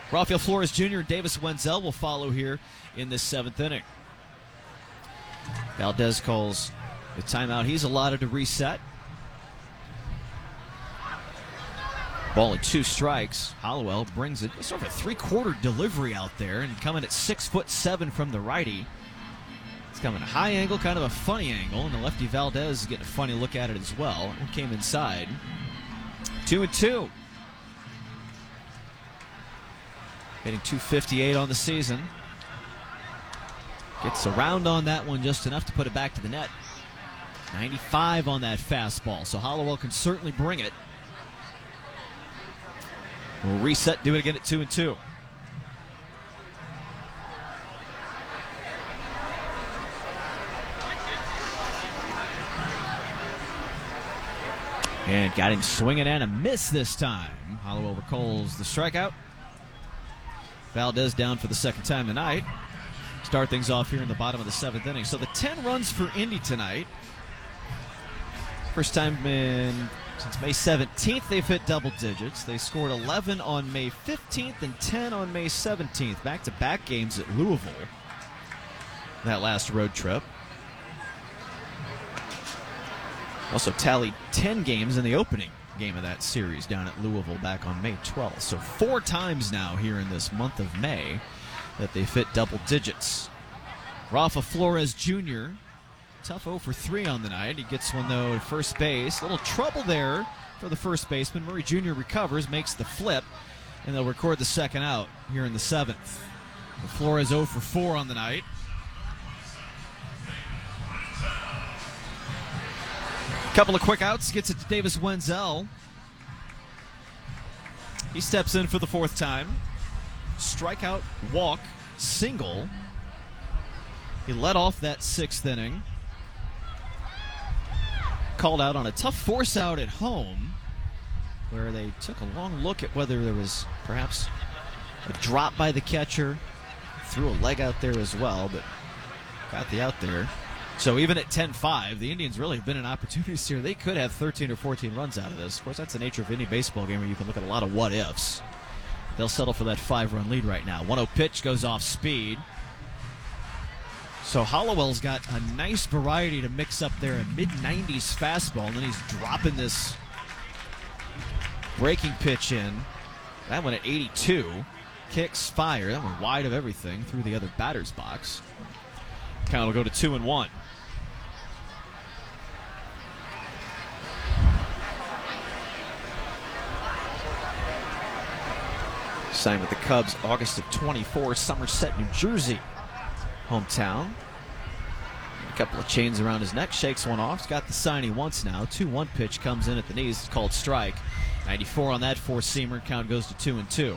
Rafael Flores Jr. and Davis Wenzel will follow here in this 7th inning. Valdez calls the timeout he's allotted to reset. Ball and 2 strikes. Hollowell brings it. It's sort of a 3-quarter delivery out there, and coming at 6'7" from the righty. It's coming a high angle, kind of a funny angle, and the lefty Valdez is getting a funny look at it as well. It came inside. 2-2. Hitting .258 on the season. Gets around on that one just enough to put it back to the net. 95 on that fastball, so Hollowell can certainly bring it. We'll reset, do it again at 2-2. And got him swinging and a miss this time. Hollowell recalls the strikeout. Valdez down for the 2nd time tonight. Start things off here in the bottom of the 7th inning. So the 10 runs for Indy tonight. First time since May 17th they've hit double digits. They scored 11 on May 15th and 10 on May 17th. Back-to-back games at Louisville. That last road trip. Also tallied 10 games in the opening game of that series down at Louisville back on May 12th. So 4 times now here in this month of May that they've hit double digits. Rafa Flores Jr., tough 0 for 3 on the night. He gets one, though, at first base. A little trouble there for the first baseman. Murray Jr. recovers, makes the flip, and they'll record the 2nd out here in the 7th. Flores 0 for 4 on the night. Couple of quick outs, gets it to Davis Wenzel. He steps in for the 4th time. Strikeout, walk, single. He led off that 6th inning. Called out on a tough force out at home, where they took a long look at whether there was perhaps a drop by the catcher. Threw a leg out there as well, but got the out there. So even at 10-5, the Indians really have been in opportunities here. They could have 13 or 14 runs out of this. Of course, that's the nature of any baseball game where you can look at a lot of what-ifs. They'll settle for that 5-run lead right now. 1-0 pitch goes off speed. So Hollowell's got a nice variety to mix up there, a mid-90s fastball, and then he's dropping this breaking pitch in. That one at 82. Kicks, fire. That one wide of everything through the other batter's box. Count will go to 2-1. Signed with the Cubs August of 24, Somerset, New Jersey, hometown. A couple of chains around his neck, shakes one off. He's got the sign he wants now. 2-1 pitch comes in at the knees. It's called strike. 94 on that four-seamer. Count goes to 2-2.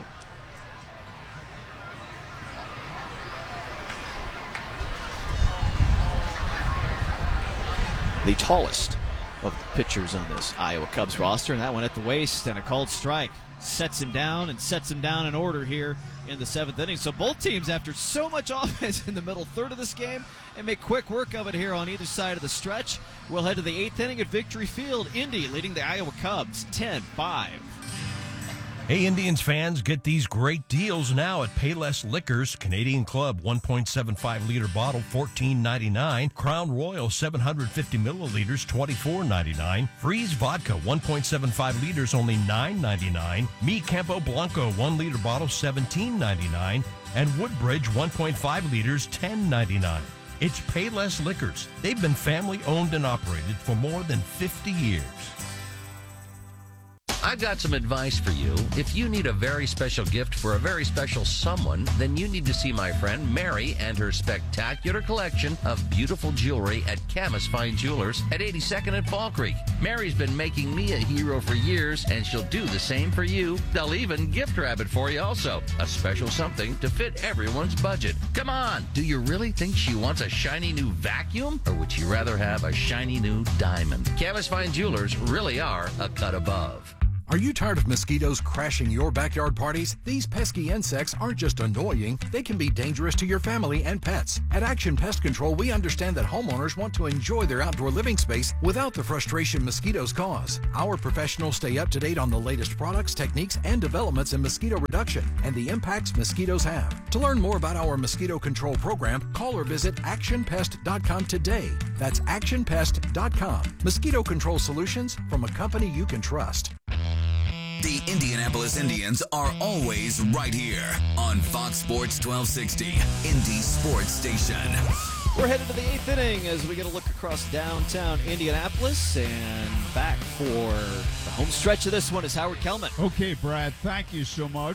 The tallest of the pitchers on this Iowa Cubs roster, and that one at the waist and a called strike. Sets him down in order here in the 7th inning. So both teams, after so much offense in the middle third of this game, and make quick work of it here on either side of the stretch. We'll head to the 8th inning at Victory Field. Indy leading the Iowa Cubs 10-5. Hey, Indians fans, get these great deals now at Payless Liquors. Canadian Club 1.75-liter bottle, $14.99. Crown Royal 750 milliliters, $24.99. Freeze Vodka 1.75 liters, only $9.99. Mi Campo Blanco 1-liter bottle, $17.99. And Woodbridge 1.5 liters, $10.99. It's Payless Liquors. They've been family owned and operated for more than 50 years. I've got some advice for you. If you need a very special gift for a very special someone, then you need to see my friend Mary and her spectacular collection of beautiful jewelry at Camus Fine Jewelers at 82nd and Fall Creek. Mary's been making me a hero for years, and she'll do the same for you. They'll even gift wrap it for you also. A special something to fit everyone's budget. Come on, do you really think she wants a shiny new vacuum? Or would she rather have a shiny new diamond? Camus Fine Jewelers really are a cut above. Are you tired of mosquitoes crashing your backyard parties? These pesky insects aren't just annoying, they can be dangerous to your family and pets. At Action Pest Control, we understand that homeowners want to enjoy their outdoor living space without the frustration mosquitoes cause. Our professionals stay up to date on the latest products, techniques, and developments in mosquito reduction and the impacts mosquitoes have. To learn more about our mosquito control program, call or visit actionpest.com today. That's actionpest.com. Mosquito control solutions from a company you can trust. The Indianapolis Indians are always right here on Fox Sports 1260, Indy Sports Station. We're headed to the 8th inning as we get a look across downtown Indianapolis, and back for the home stretch of this one is Howard Kellman. Okay, Brad, thank you so much.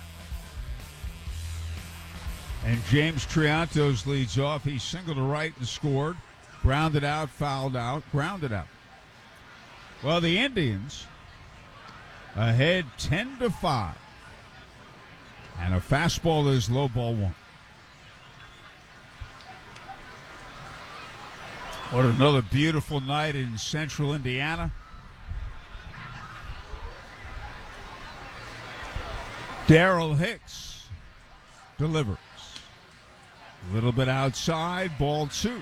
And James Triantos leads off. He singled to right and scored. Grounded out, fouled out, grounded out. Well, the Indians ahead 10-5. And a fastball is low, ball one. What another beautiful night in central Indiana. Darrell Hicks delivers. A little bit outside, ball two.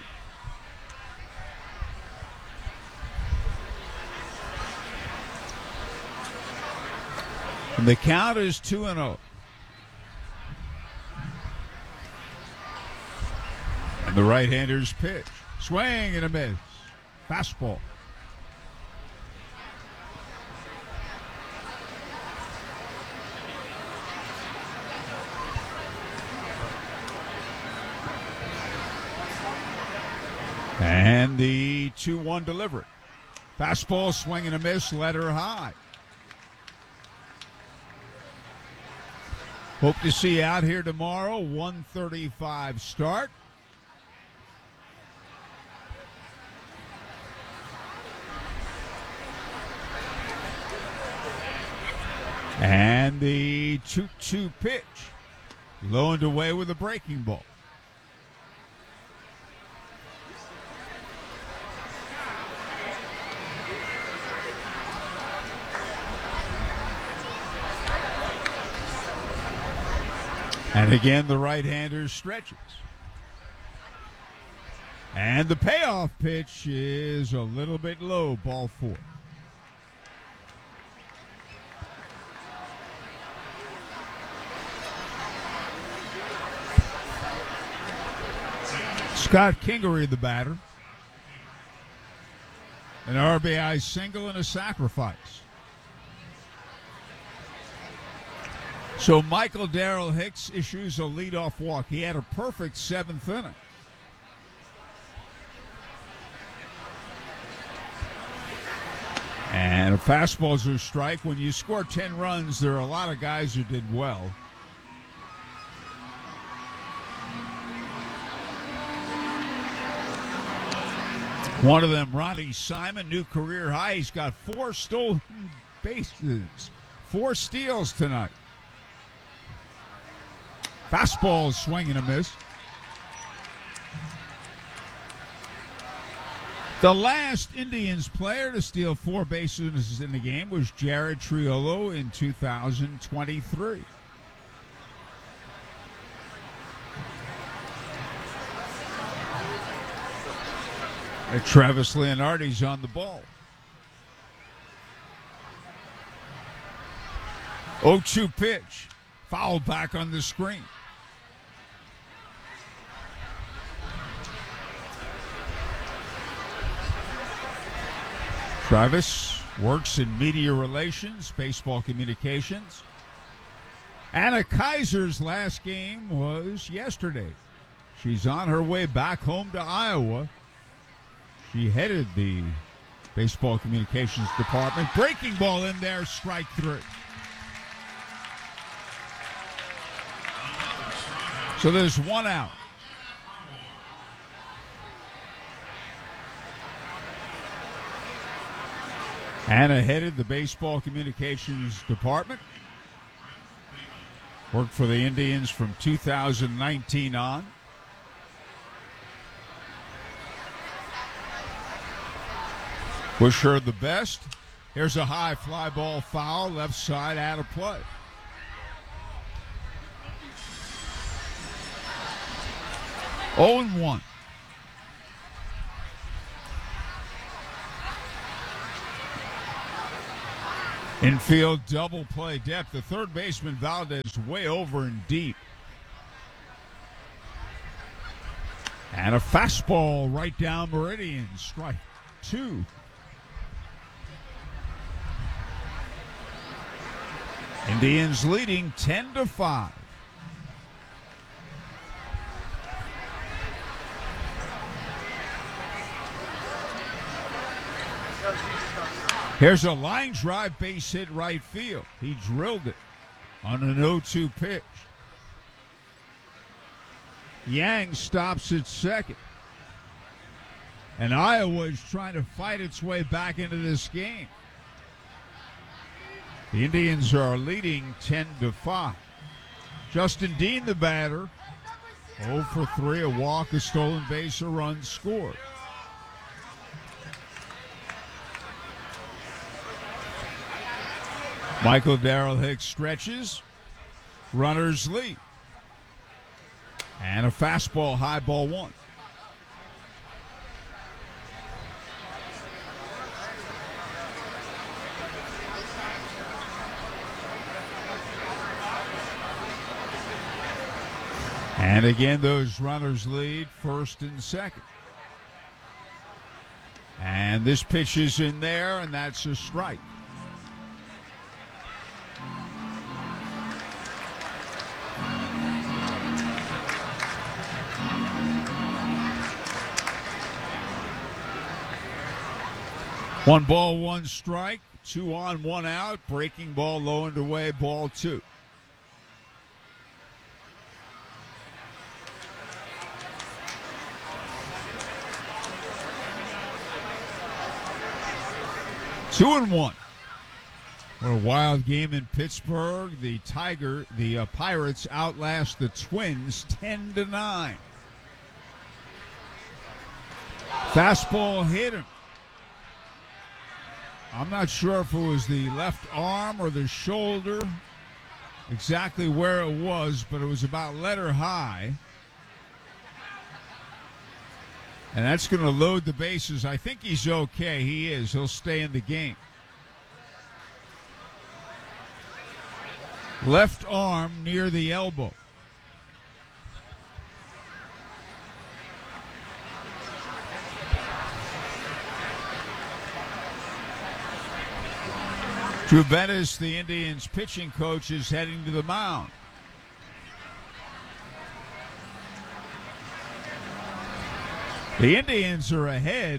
And the count is 2-0. And the right-hander's pitch. Swing and a miss. Fastball. And the 2-1 delivery. Fastball, swing and a miss, let her high. Hope to see you out here tomorrow, 1:35 start. And the 2-2 pitch. Low and away with a breaking ball. And again, the right-hander stretches. And the payoff pitch is a little bit low, ball four. Scott Kingery, the batter. An RBI single and a sacrifice. So Michael Darrell Hicks issues a leadoff walk. He had a perfect seventh inning. And a fastball's a strike. When you score 10 runs, there are a lot of guys who did well. One of them, Ronnie Simon, new career high. He's got 4 stolen bases, 4 steals tonight. Fastball, swing and a miss. The last Indians player to steal 4 bases in the game was Jared Triolo in 2023. And Travis Leonardi's on the ball. 0-2 pitch. Foul back on the screen. Travis works in media relations, baseball communications. Anna Kaiser's last game was yesterday. She's on her way back home to Iowa. She headed the baseball communications department. Breaking ball in there, strike 3. So there's 1 out. Anna headed the baseball communications department. Worked for the Indians from 2019 on. Wish her the best. Here's a high fly ball foul, left side, out of play. Oh and 1. Infield double play depth. The third baseman Valdez way over and deep. And a fastball right down Meridian. Strike 2. Indians leading 10-5. Here's a line drive base hit right field. He drilled it on an 0-2 pitch. Yang stops at second. And Iowa is trying to fight its way back into this game. The Indians are leading 10-5. Justin Dean, the batter, 0 for 3, a walk, a stolen base, a run scored. Michael Darrell Hicks stretches. Runners lead. And a fastball, high ball 1. And again, those runners lead first and second. And this pitch is in there, and that's a strike. One ball, one strike, 2 on, 1 out. Breaking ball, low and away, ball 2. Two and 1. What a wild game in Pittsburgh. The Pirates outlast the Twins 10-9. Fastball hit him. I'm not sure if it was the left arm or the shoulder, exactly where it was, but it was about letter high. And that's going to load the bases. I think he's okay. He is. He'll stay in the game. Left arm near the elbow. Drew Bettis, the Indians pitching coach, is heading to the mound. The Indians are ahead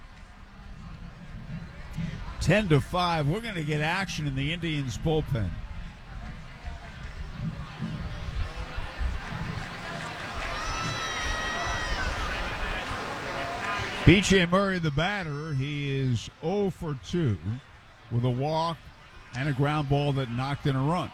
10-5. We're going to get action in the Indians bullpen. B.J. Murray, the batter, he is 0 for 2 with a walk and a ground ball that knocked in a run.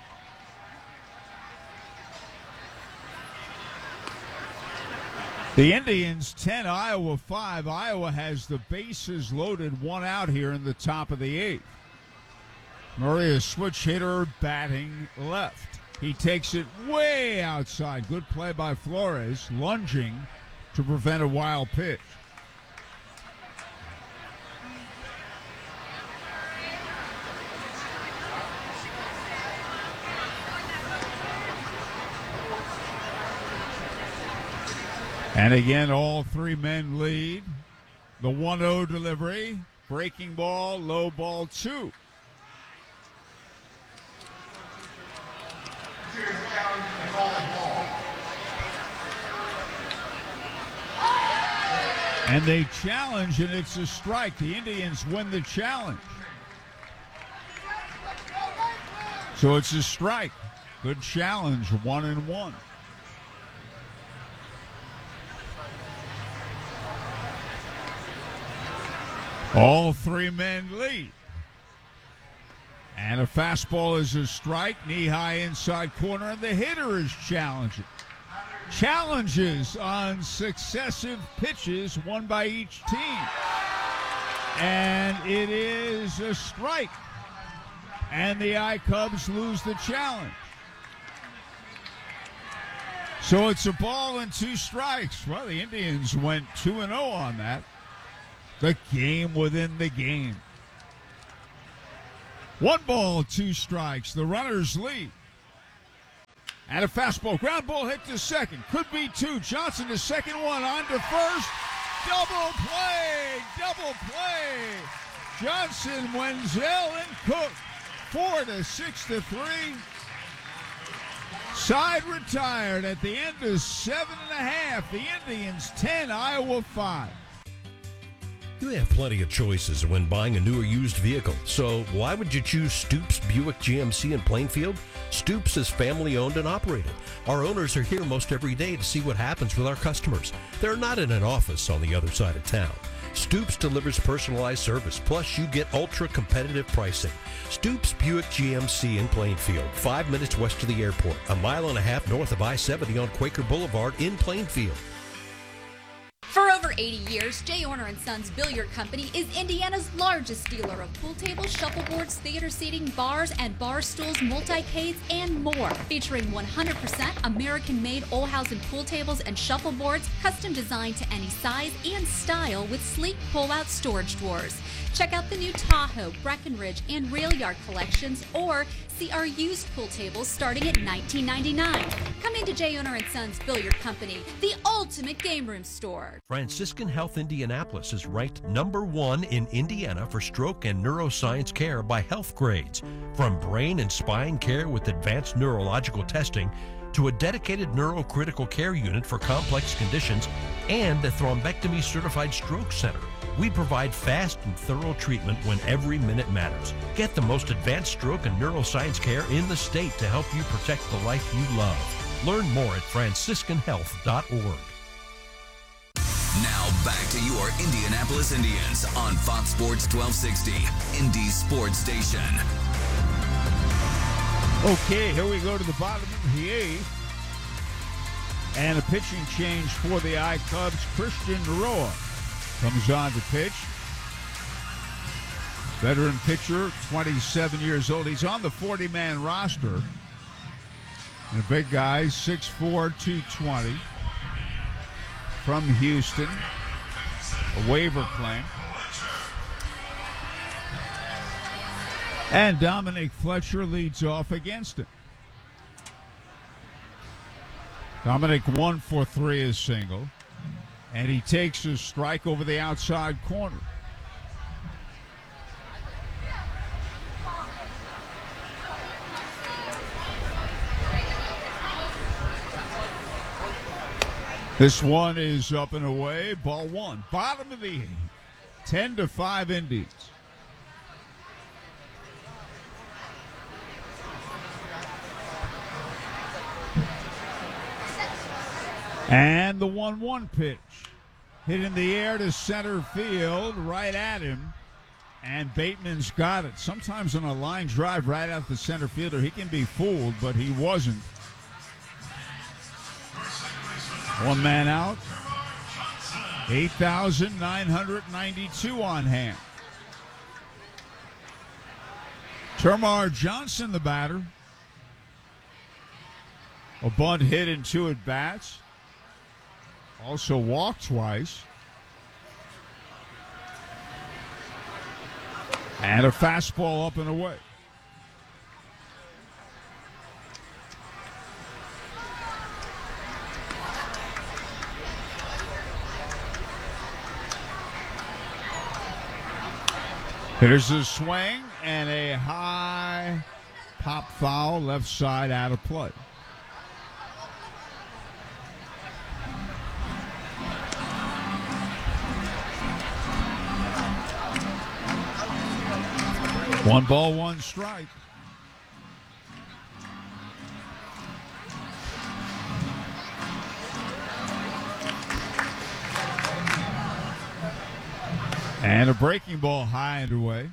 The Indians 10, Iowa 5. Iowa has the bases loaded, 1 out here in the top of the 8th. Murray, a switch hitter, batting left. He takes it way outside. Good play by Flores, lunging to prevent a wild pitch. And again, all 3 men lead. The 1-0 delivery. Breaking ball, low ball 2. And they challenge, and it's a strike. The Indians win the challenge. So it's a strike. Good challenge, 1-1. All 3 men lead. And a fastball is a strike, knee-high inside corner, and the hitter is challenging. Challenges on successive pitches, one by each team. And it is a strike. And the I-Cubs lose the challenge. So it's a ball and 2 strikes. Well, the Indians went 2-0 on that. The game within the game. 1 ball, 2 strikes. The runners lead. And a fastball. Ground ball hit to second. Could be 2. Johnson to second, 1 on to first. Double play. Double play. Johnson, Wenzel, and Cook. 4-6-3. Side retired at the end of 7.5. The Indians 10, Iowa 5. You have plenty of choices when buying a new or used vehicle. So why would you choose Stoops Buick GMC in Plainfield? Stoops is family owned and operated. Our owners are here most every day to see what happens with our customers. They're not in an office on the other side of town. Stoops delivers personalized service, plus you get ultra-competitive pricing. Stoops Buick GMC in Plainfield, 5 minutes west of the airport, a mile and a half north of I-70 on Quaker Boulevard in Plainfield. For over 80 years, J. Orner & Sons Billiard Company is Indiana's largest dealer of pool tables, shuffleboards, theater seating, bars and bar stools, multicades, and more. Featuring 100% American-made Olhausen pool tables and shuffleboards, custom designed to any size and style with sleek pull-out storage drawers. Check out the new Tahoe, Breckenridge, and Rail Yard collections, or see our used pool tables starting at $19.99. Come into J. Orner & Sons Billiard Company, the ultimate game room store. Franciscan Health Indianapolis is ranked #1 in Indiana for stroke and neuroscience care by Health Grades. From brain and spine care with advanced neurological testing to a dedicated neurocritical care unit for complex conditions and a thrombectomy certified stroke center. We provide fast and thorough treatment when every minute matters. Get the most advanced stroke and neuroscience care in the state to help you protect the life you love. Learn more at franciscanhealth.org. Now back to your Indianapolis Indians on Fox Sports 1260, Indy Sports Station. Okay, here we go to the bottom of the 8th. And a pitching change for the I-Cubs. Christian Roa comes on to pitch. Veteran pitcher, 27 years old. He's on the 40-man roster. And a big guy, 6'4", 220. From Houston. A waiver claim. And Dominic Fletcher leads off against him. Dominic 1 for 3 is single. And he takes a strike over the outside corner. This one is up and away. Ball 1. Bottom of the 8th. 10-5 Indians. And the 1-1 pitch. Hit in the air to center field, right at him. And Bateman's got it. Sometimes on a line drive right out the center fielder, he can be fooled, but he wasn't. 1 man out. 8,992 on hand. Termar Johnson, the batter. A bunt hit in 2 at-bats. Also walked twice. And a fastball up and away. Here's a swing and a high pop foul, left side out of play. One ball, one strike. And a breaking ball high and away.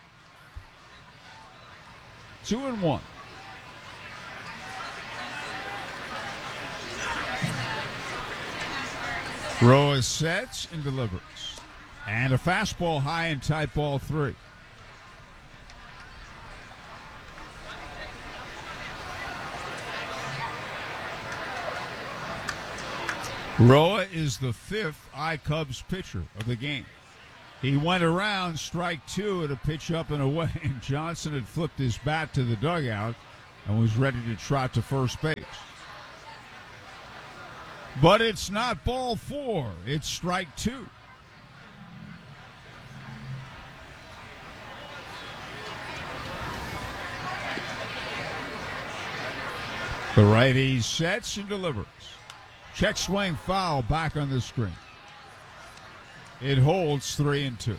2-1. Roa sets and delivers. And a fastball high and tight, ball 3. Roa is the 5th iCubs pitcher of the game. He went around strike 2 at a pitch up and away, and Johnson had flipped his bat to the dugout and was ready to trot to first base. But it's not ball 4. It's strike 2. The righty sets and delivers. Check swing foul back on the screen. It holds 3-2.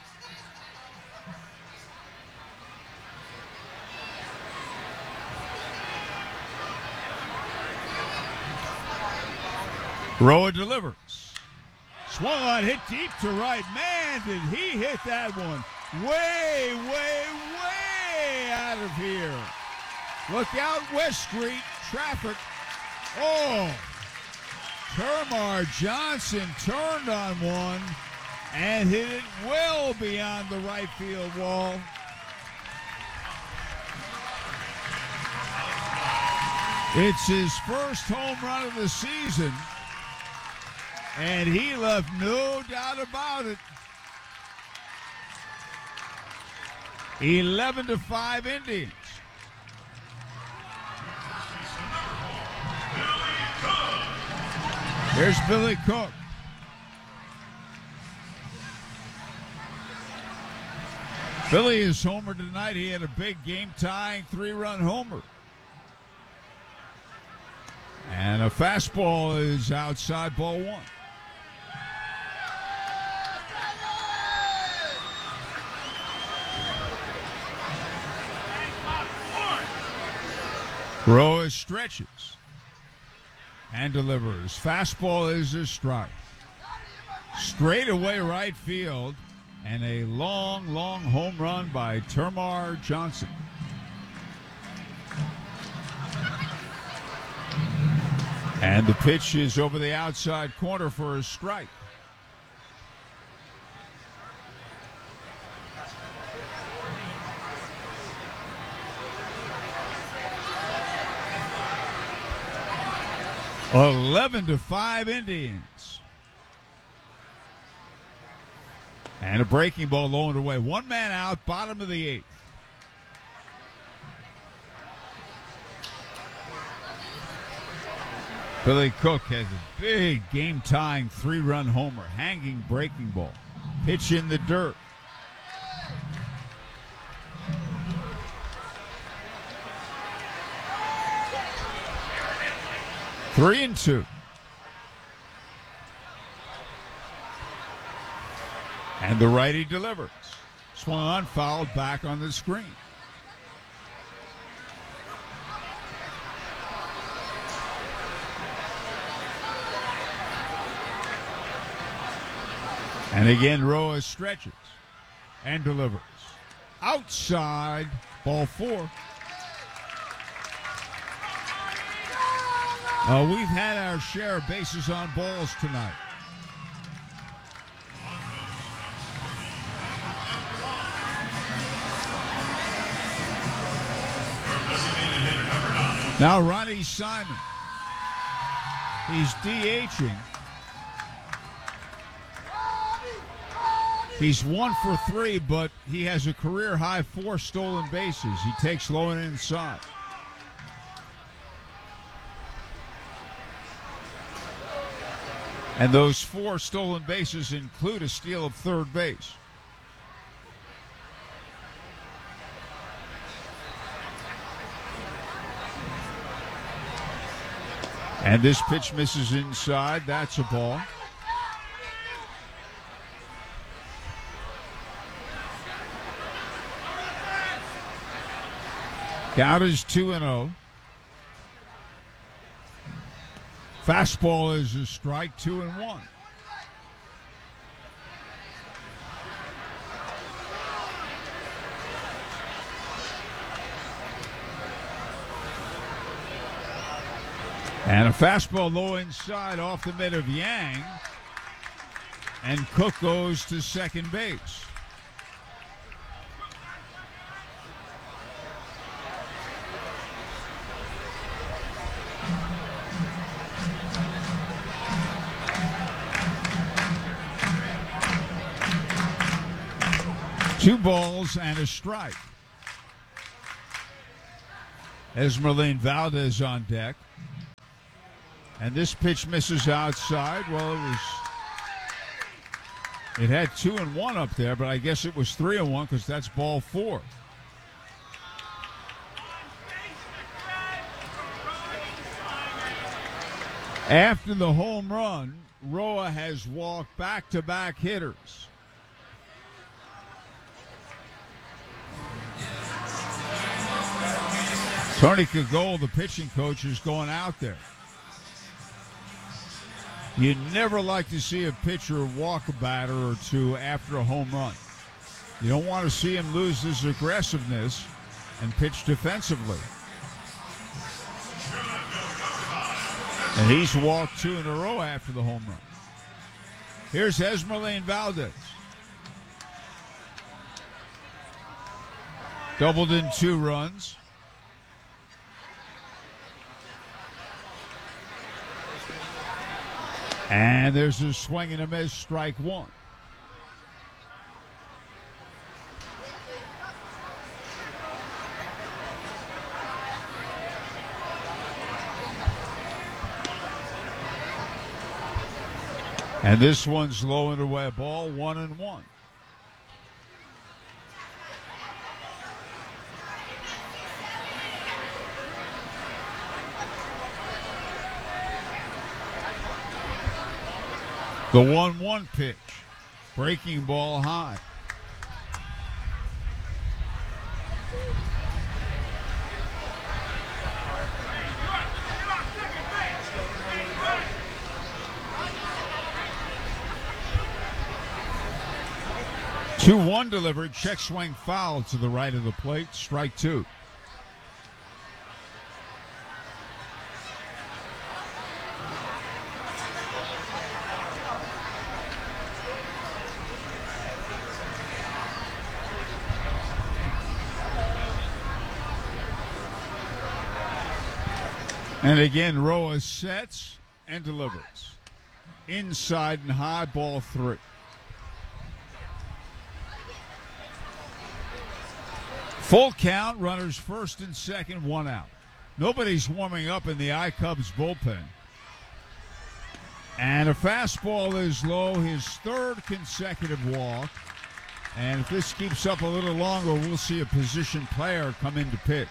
Roa delivers. Swung on, hit deep to right. Man, did he hit that one way, way, way out of here. Look out, West Street. Traffic. Oh, Termar Johnson turned on one and hit it well beyond the right field wall. It's his first home run of the season, and he left no doubt about it. 11-5 Indians. Here's Billy Cook. Billy is homered tonight. He had a big game-tying 3-run homer. And a fastball is outside, ball 1. Roa stretches and delivers. Fastball is a strike. Straight away right field, and a long, long home run by Termar Johnson. And the pitch is over the outside corner for a strike. 11-5 Indians. And a breaking ball low and away. 1 man out, bottom of the 8th. Billy Cook has a big game-tying 3-run homer. Hanging breaking ball. Pitch in the dirt. Three and 2. And the righty delivers. Swung on, fouled back on the screen. And again, Roa stretches and delivers. Outside, ball 4. We've had our share of bases on balls tonight. Now Ronnie Simon. He's DHing. He's 1 for 3, but he has a career-high 4 stolen bases. He takes low and inside. And those 4 stolen bases include a steal of third base. And this pitch misses inside. That's a ball. Count is 2-0. Fastball is a strike, 2-1. And a fastball low inside off the mid of Yang. And Cook goes to second base. Two balls and a strike. Esmeralyn Valdez on deck. And this pitch misses outside. Well, it had 2-1 up there, but I guess it was 3-1 because that's ball 4. After the home run, Roa has walked back-to-back hitters. Tony Kagol, the pitching coach, is going out there. You never like to see a pitcher walk a batter or two after a home run. You don't want to see him lose his aggressiveness and pitch defensively. And he's walked 2 in a row after the home run. Here's Esmeralyn Valdez. Doubled in 2 runs. And there's a swing and a miss, strike 1. And this one's low and away ball, 1-1. The 1-1 pitch. Breaking ball high. Two 1 delivered, check swing foul to the right of the plate, strike 2. And again, Roa sets and delivers. Inside and high, ball 3. Full count, runners first and second, 1 out. Nobody's warming up in the iCubs bullpen. And a fastball is low, his 3rd consecutive walk. And if this keeps up a little longer, we'll see a position player come in to pitch.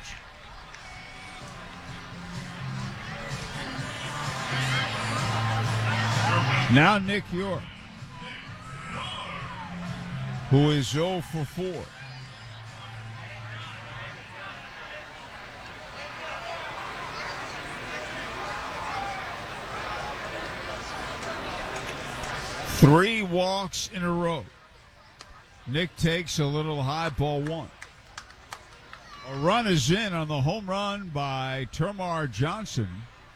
Now Nick York, who is 0 for 4. Three walks in a row. Nick takes a little high, ball 1. A run is in on the home run by Termar Johnson.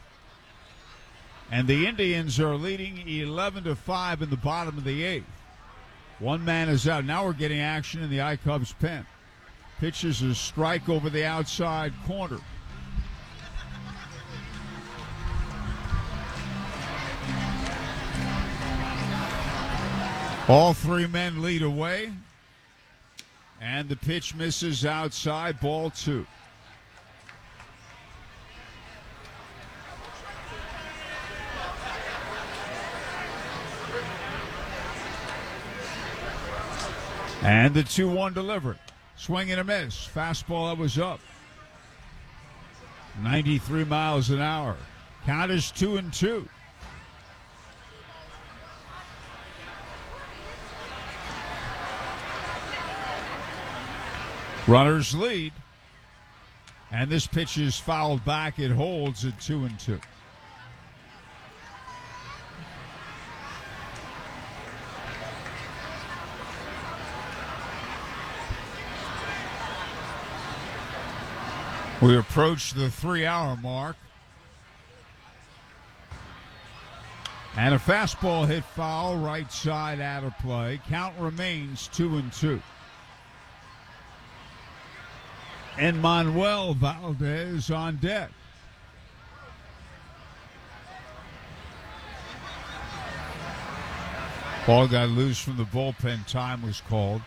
And the Indians are leading 11-5 in the bottom of the 8th. One man is out. Now we're getting action in the iCubs pen. Pitches a strike over the outside corner. All 3 men lead away. And the pitch misses outside, ball 2. And the 2-1 delivery. Swing and a miss. Fastball that was up. 93 miles an hour. Count is 2-2. Runners lead. And this pitch is fouled back. It holds at 2-2. We approach the 3-hour mark. And a fastball hit foul, right side out of play. Count remains 2-2. And Manuel Valdez on deck. Ball got loose from the bullpen. Time was called.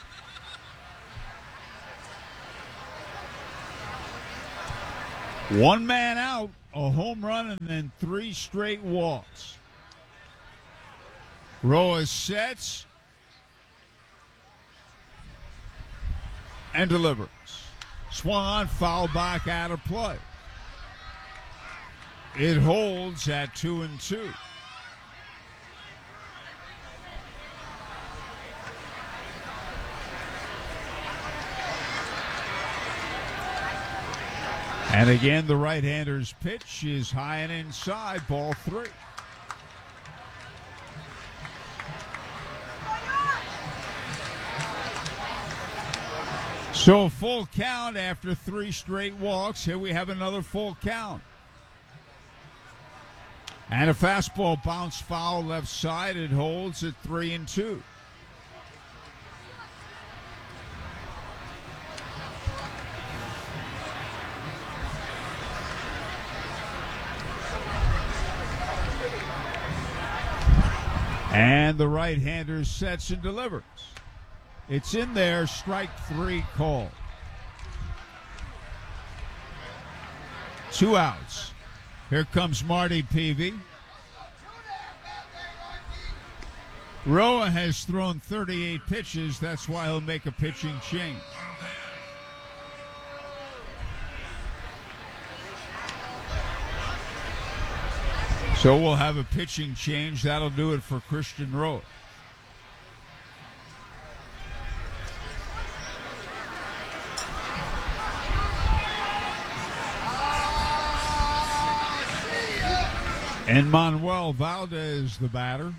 One man out, a home run, and then 3 straight walks. Roa sets and delivers. Swung on, foul back out of play. It holds at 2-2. And again, the right-hander's pitch is high and inside, ball 3. So full count after 3 straight walks. Here we have another full count. And a fastball bounce foul left side. It holds at 3-2. And the right-hander sets and delivers. It's in there, strike 3 call. 2 outs. Here comes Marty Peavy. Roa has thrown 38 pitches. That's why he'll make a pitching change. So we'll have a pitching change. That'll do it for Christian Roa. And Manuel Valdez, the batter.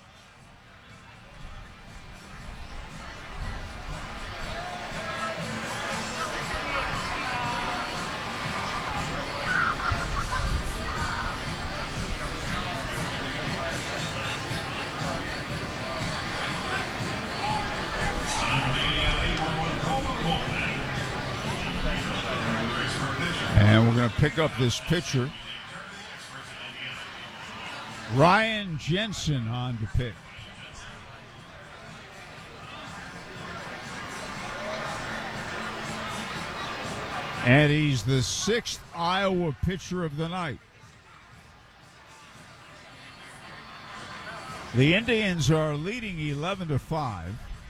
And we're going to pick up this pitcher. Ryan Jensen on to pitch. And he's the 6th Iowa pitcher of the night. The Indians are leading 11-5.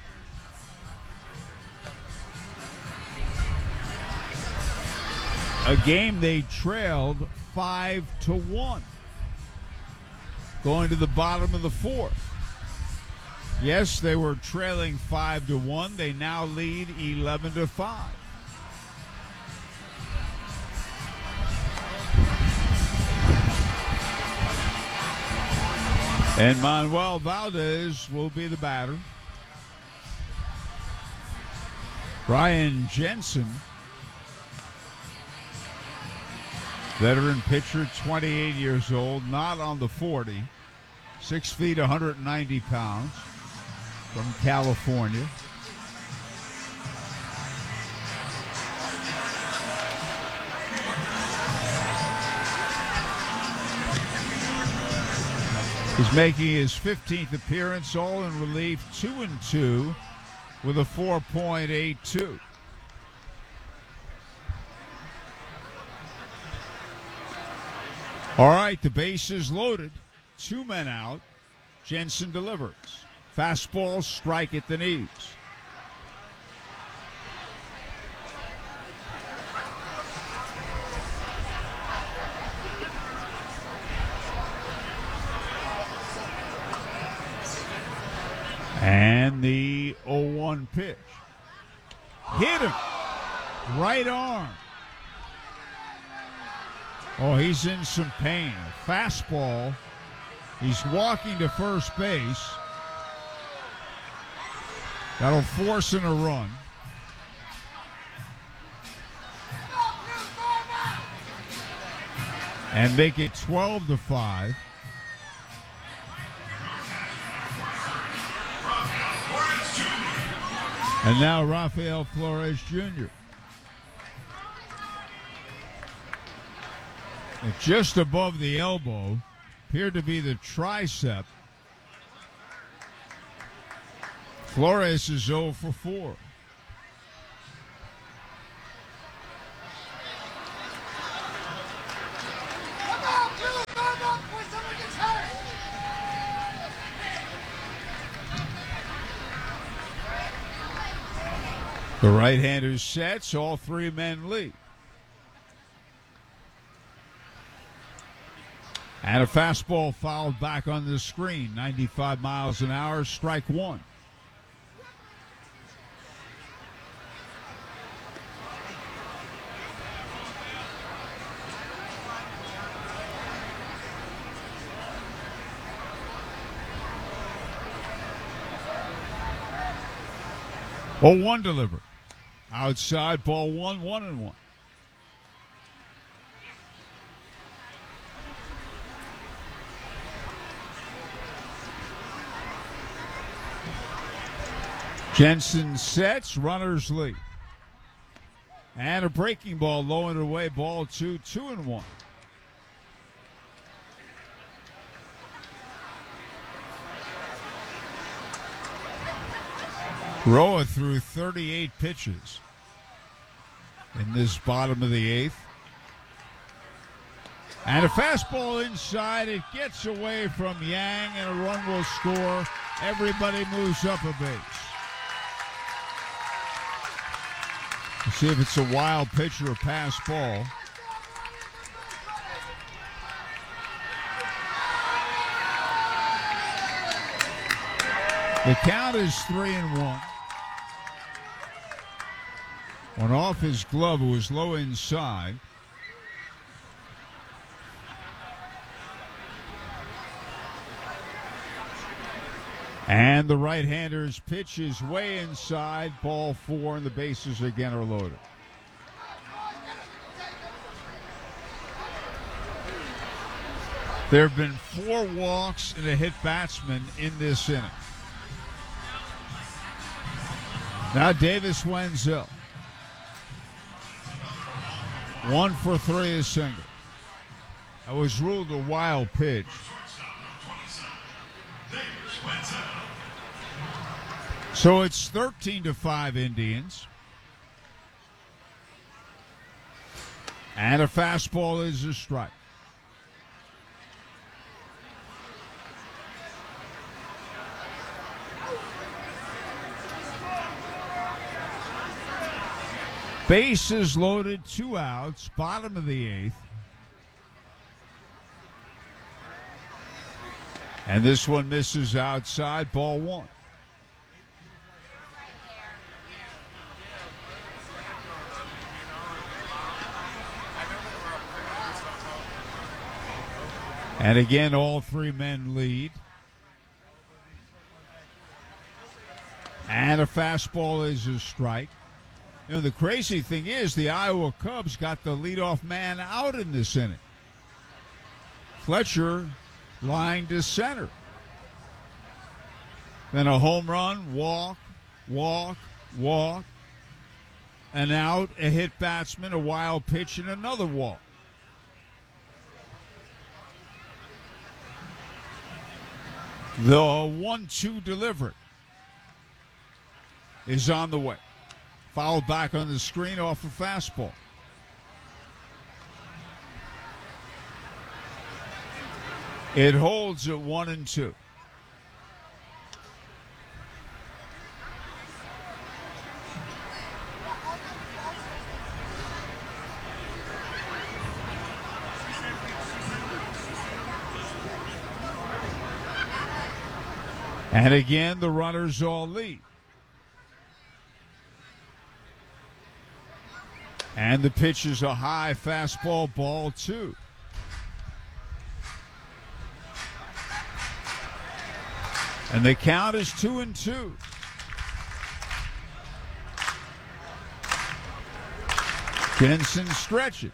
A game they trailed 5-1. Going to the bottom of the 4th. Yes, they were trailing 5-1. They now lead 11-5. And Manuel Valdez will be the batter. Ryan Jensen, veteran pitcher, 28 years old, not on the 40, 6 feet, 190 pounds, from California. He's making his 15th appearance, all in relief, 2-2 with a 4.82. All right, the base is loaded. 2 men out. Jensen delivers. Fastball, strike at the knees. And the 0-1 pitch. Hit him. Right arm. Oh, he's in some pain. Fastball. He's walking to first base. That'll force in a run. And make it 12-5. And now Rafael Flores Jr. And just above the elbow, appeared to be the tricep. Flores is 0 for 4. The right-hander sets, all three men lead. And a fastball fouled back on the screen, 95 miles an hour, strike one. Oh, one delivered. Outside, ball 1-1-1. Jensen sets, runners lead. And a breaking ball low and away, ball 2-2-1. Roa threw 38 pitches in this bottom of the eighth. And a fastball inside. It gets away from Yang, and a run will score. Everybody moves up a base. Let's see if it's a wild pitch or a pass ball. The count is 3-1. Went off his glove. It was low inside. And the right-hander's pitch is way inside. Ball 4, and the bases again are loaded. There have been 4 walks and a hit batsman in this inning. Now Davis Wenzel. 1 for 3 is single. That was ruled a wild pitch. So it's 13-5 Indians. And a fastball is a strike. Bases loaded, 2 outs, bottom of the 8th. And this one misses outside, ball 1. And again, all 3 men lead. And a fastball is a strike. You know, the crazy thing is the Iowa Cubs got the leadoff man out in this inning. Fletcher lying to center. Then a home run, walk, an out, a hit batsman, a wild pitch, and another walk. The 1-2 delivery is on the way. Fouled back on the screen off a fastball. It holds at 1-2. And again, the runners all lead. And the pitch is a high fastball, ball 2. And the count is 2-2. Jensen stretches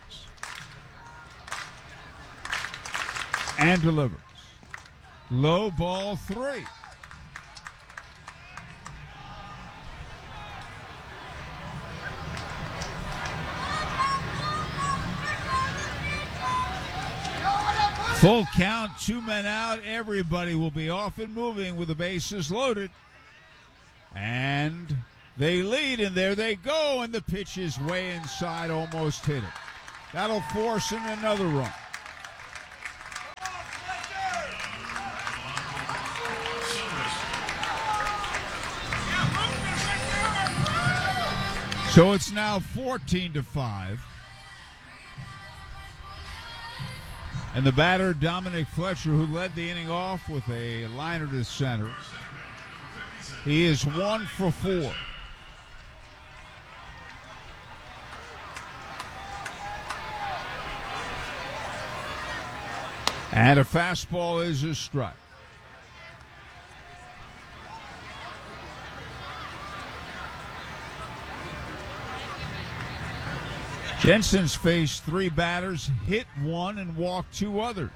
and delivers. Low, ball 3. Full count, 2 men out. Everybody will be off and moving with the bases loaded. And they lead, and there they go, and the pitch is way inside, almost hit it. That'll force in another run. So it's now 14-5. And the batter, Dominic Fletcher, who led the inning off with a liner to center. He is 1 for 4. And a fastball is a strike. Jensen's faced 3 batters, hit 1, and walked 2 others.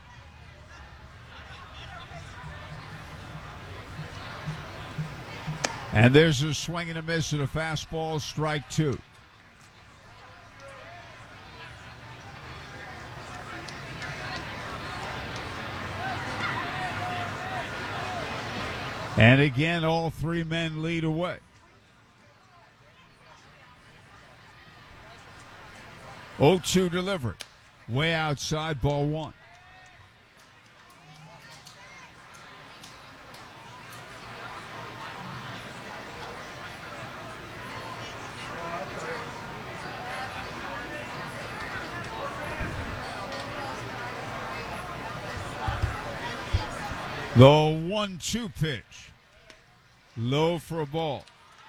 And there's a swing and a miss at a fastball, strike 2. And again, all 3 men lead away. 0-2 delivery. Way outside, ball 1. The 1-2 pitch. Low for a ball.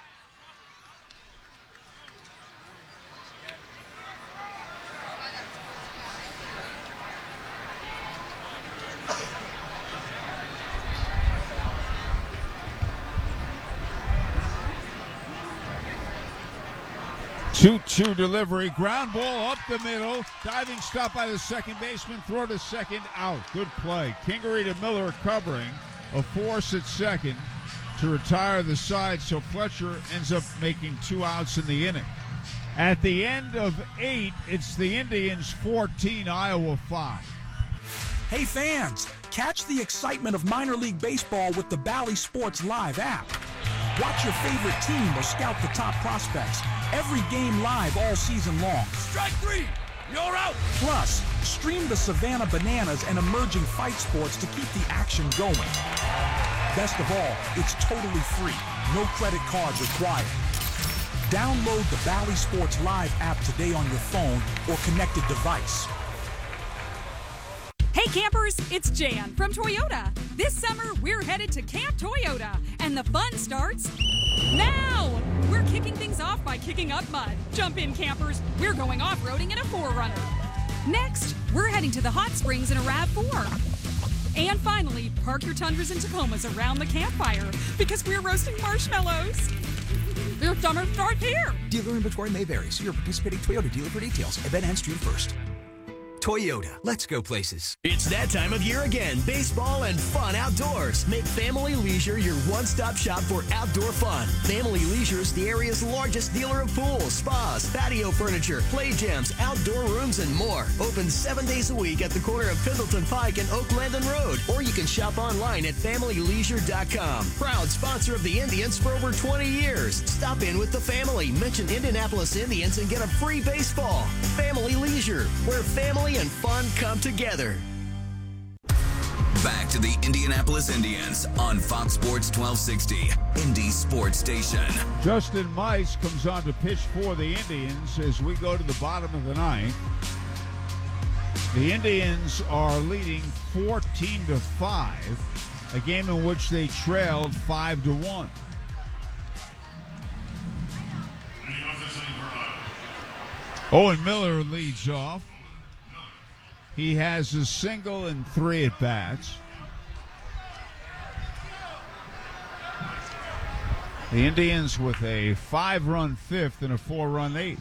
Two delivery, ground ball up the middle, diving stop by the second baseman, throw to second, out. Good play. Kingery to Miller covering, a force at second to retire the side, so Fletcher ends up making 2 outs in the inning. At the end of 8, it's the Indians 14, Iowa 5. Hey fans, catch the excitement of minor league baseball with the Bally Sports Live app. Watch your favorite team or scout the top prospects. Every game live all season long. Strike 3! You're out! Plus, stream the Savannah Bananas and emerging fight sports to keep the action going. Best of all, it's totally free. No credit cards required. Download the Bally Sports Live app today on your phone or connected device. Hey campers, it's Jan from Toyota. This summer, we're headed to Camp Toyota, and the fun starts now! We're kicking things off by kicking up mud. Jump in, campers. We're going off-roading in a 4Runner. Next, we're heading to the hot springs in a RAV4. And finally, park your Tundras and Tacomas around the campfire because we're roasting marshmallows. Your summer starts here. Dealer inventory may vary. See your participating Toyota dealer for details. Event ends June 1st. Toyota, let's go places. It's that time of year again. Baseball and fun outdoors. Make Family Leisure your one-stop shop for outdoor fun. Family Leisure is the area's largest dealer of pools, spas, patio furniture, play gyms, outdoor rooms, and more. Open 7 days a week at the corner of Pendleton Pike and Oak Landon Road. Or you can shop online at FamilyLeisure.com. Proud sponsor of the Indians for over 20 years. Stop in with the family. Mention Indianapolis Indians and get a free baseball. Family Leisure, where family and fun come together. Back to the Indianapolis Indians on Fox Sports 1260, Indy Sports Station. Justin Mice comes on to pitch for the Indians as we go to the bottom of the 9th. The Indians are leading 14-5, a game in which they trailed 5-1. Owen Miller leads off. He has a single and 3 at-bats. The Indians with a 5-run 5th and a 4-run 8th.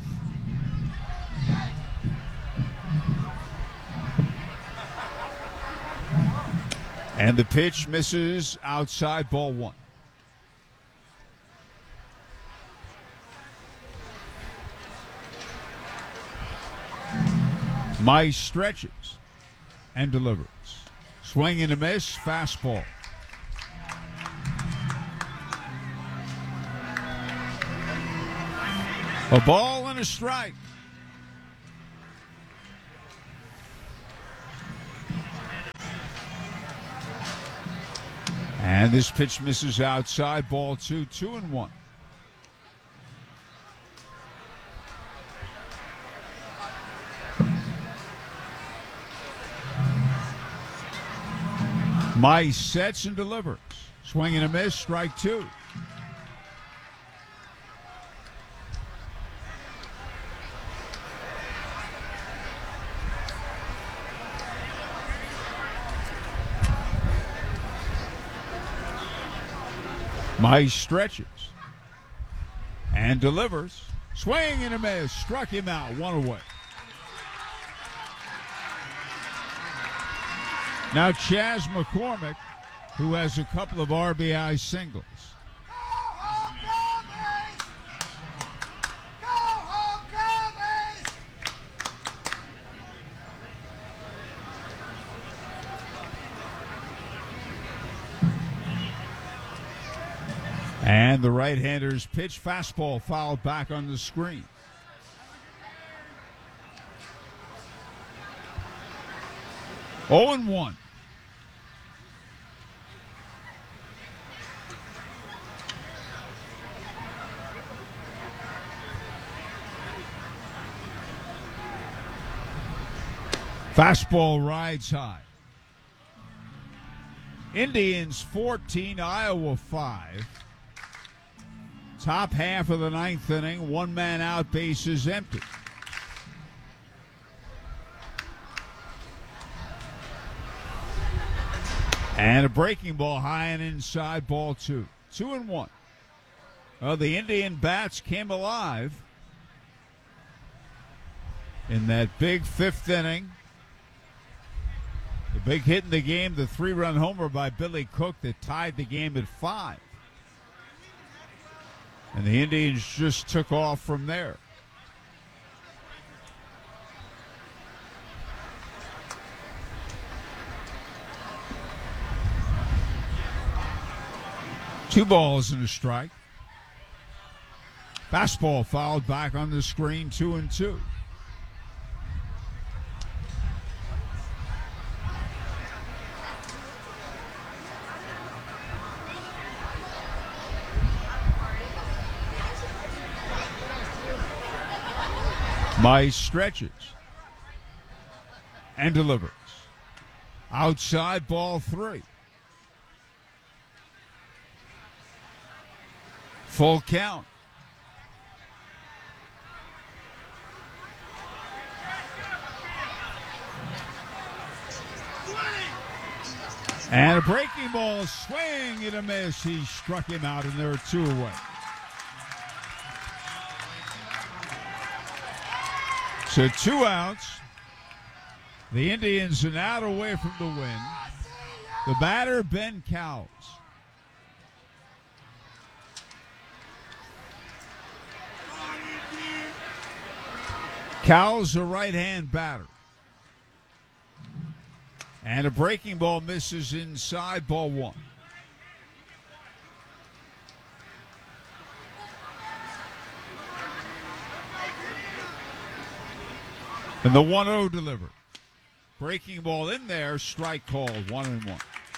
And the pitch misses outside, ball 1. Mice stretches. and delivers. Swing and a miss, fastball. A ball and a strike. And this pitch misses outside, ball 2, 2-1. Mice sets and delivers. Swing and a miss, strike 2. Mice stretches and delivers. Swing and a miss. Struck him out. One away. Now Chas McCormick, who has a couple of RBI singles. And the right-hander's pitch, fastball fouled back on the screen. Oh and 1. Fastball rides high. Indians 14, Iowa 5. Top half of the ninth inning, one man out, bases empty. And a breaking ball high and inside, ball 2. 2-1. Well, the Indian bats came alive in that big fifth inning. The big hit in the game, the 3-run homer by Billy Cook that tied the game at 5. And the Indians just took off from there. Two balls and a strike. Fastball fouled back on the screen, 2-2. Mice stretches and delivers. Outside, ball 3. Full count. And a breaking ball, swing and a miss. He struck him out, and there are 2 away. So 2 outs. The Indians an out away from the win. The batter, Ben Cowles. Cowles, a right-hand batter. And a breaking ball misses inside, ball 1. And the 1-0 delivered. Breaking ball in there, strike called, 1-1.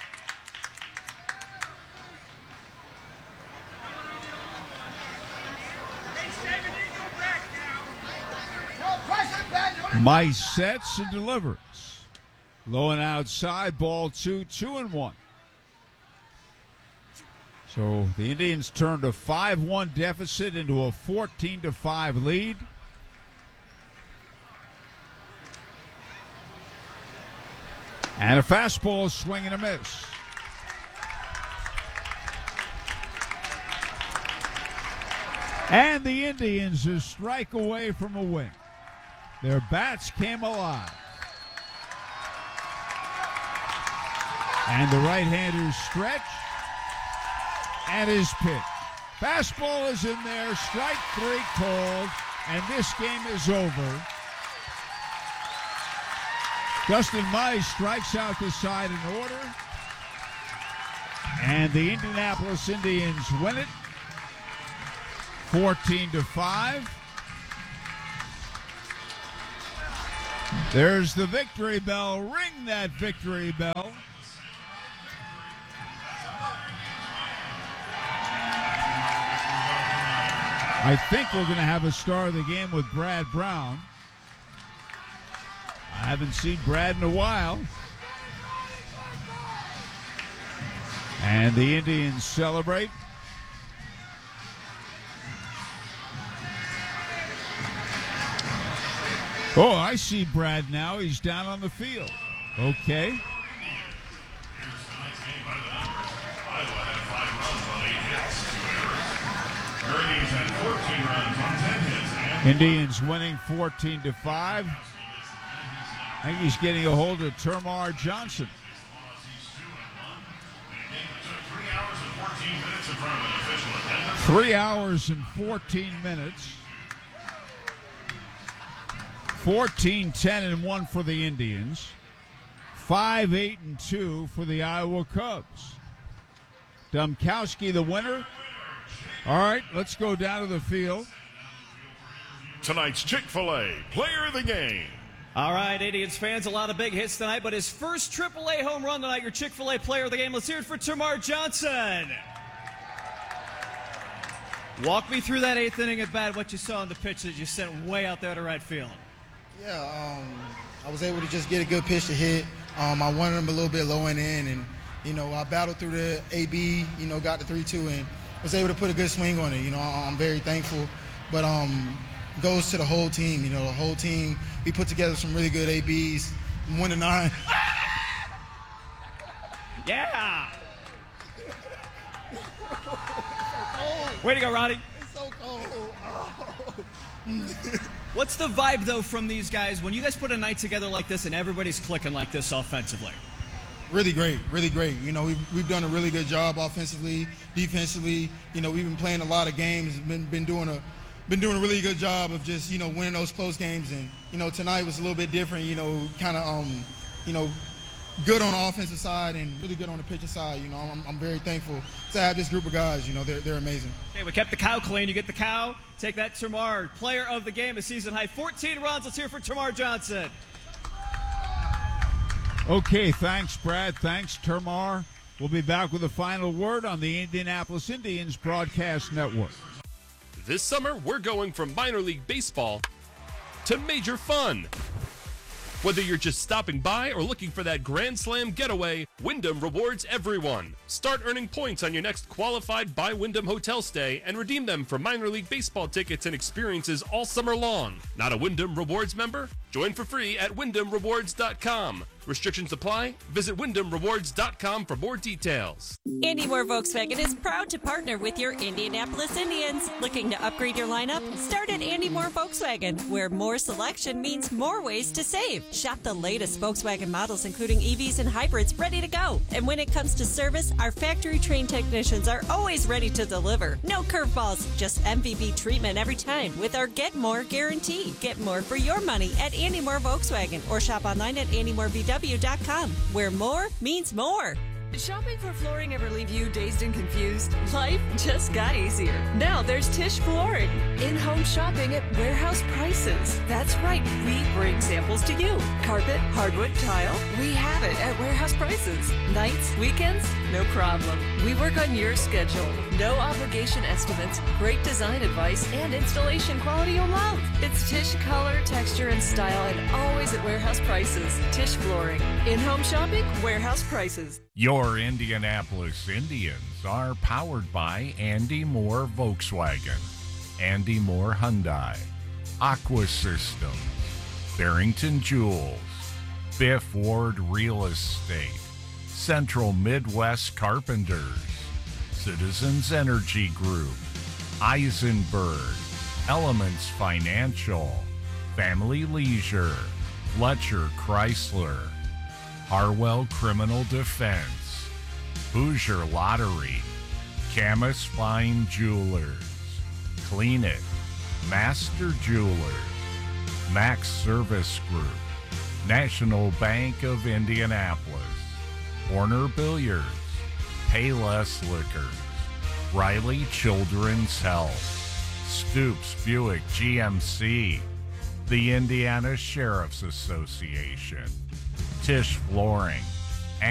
Mice sets and delivers. Low and outside, ball 2, 2-1. So the Indians turned a 5-1 deficit into a 14-5 lead. And a fastball, swing and a miss. And the Indians a strike away from a win. Their bats came alive. And the right-hander stretch and his pitch. Fastball is in there, strike 3 called, and this game is over. Dustin Mize strikes out the side in order. And the Indianapolis Indians win it 14-5. There's the victory bell. Ring that victory bell. I think we're going to have a star of the game with Brad Brown. I haven't seen Brad in a while. And the Indians celebrate. Oh, I see Brad now. He's down on the field. Okay. Indians winning 14-5. I think he's getting a hold of Termarr Johnson. 3 hours and 14 minutes. 14-10-1 for the Indians. 5-8-2 for the Iowa Cubs. Domkowski the winner. All right, let's go down to the field. Tonight's Chick-fil-A Player of the Game. All right, Indians fans, a lot of big hits tonight, but his first AAA home run tonight, your Chick-fil-A Player of the Game. Let's hear it for Termarr Johnson. Walk me through that eighth inning at bat, what you saw on the pitch that you sent way out there to right field. Yeah, I was able to just get a good pitch to hit. I wanted him a little bit low and in, and, I battled through the AB, got the 3-2 and was able to put a good swing on it. I'm very thankful. But goes to the whole team. The whole team, we put together some really good ABs, 1-9. Yeah! Way to go, Ronnie. It's so cold. What's the vibe, though, from these guys when you guys put a night together like this and everybody's clicking like this offensively? Really great, really great. We've done a really good job offensively, defensively. We've been playing a lot of games, been doing a really good job of just, winning those close games. And, tonight was a little bit different, kind of, good on the offensive side and really good on the pitching side. I'm very thankful to have this group of guys. They're amazing. Okay, we kept the cow clean. You get the cow. Take that, Termarr. Player of the game, a season high 14 runs. Let's hear for Termarr Johnson. Okay, thanks, Brad. Thanks, Termarr. We'll be back with a final word on the Indianapolis Indians Broadcast Network. This summer, we're going from minor league baseball to major fun. Whether you're just stopping by or looking for that Grand Slam getaway, Wyndham rewards everyone. Start earning points on your next qualified by Wyndham hotel stay and redeem them for minor league baseball tickets and experiences all summer long. Not a Wyndham Rewards member? Join for free at WyndhamRewards.com. Restrictions apply. Visit WyndhamRewards.com for more details. Andy Moore Volkswagen is proud to partner with your Indianapolis Indians. Looking to upgrade your lineup? Start at Andy Moore Volkswagen, where more selection means more ways to save. Shop the latest Volkswagen models, including EVs and hybrids, ready to go. And when it comes to service, our factory-trained technicians are always ready to deliver. No curveballs, just MVB treatment every time with our Get More guarantee. Get more for your money at Andy Moore Volkswagen or shop online at AndyMooreVW.com, where more means more. Did shopping for flooring ever leave you dazed and confused? Life just got easier. Now there's Tisch Flooring. In-home shopping at warehouse prices. That's right, we bring samples to you. Carpet, hardwood, tile, we have it at warehouse prices. Nights, weekends, no problem. We work on your schedule. No obligation estimates, great design advice, and installation quality you'll love. It's Tisch color, texture, and style, and always at warehouse prices. Tisch Flooring. In-home shopping, warehouse prices. Your Indianapolis Indians are powered by Andy Moore Volkswagen, Andy Moore Hyundai, Aqua Systems, Barrington Jewels, Biff Ward Real Estate, Central Midwest Carpenters, Citizens Energy Group, Eisenberg, Elements Financial, Family Leisure, Fletcher Chrysler, Harwell Criminal Defense, Hoosier Lottery, Camus Fine Jewelers, Clean It, Master Jewelers, Max Service Group, National Bank of Indianapolis, Horner Billiards, Payless Liquors, Riley Children's Health, Stoops Buick GMC, the Indiana Sheriff's Association, Tisch Flooring,